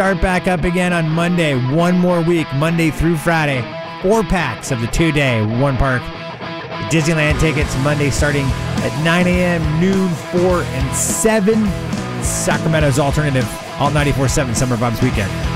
Start back up again on Monday. One more week, Monday through Friday. 4 packs of the 2-day One Park Disneyland tickets Monday starting at 9 a.m., noon, 4, and 7. Sacramento's alternative, Alt 94.7 Summer Vibes Weekend.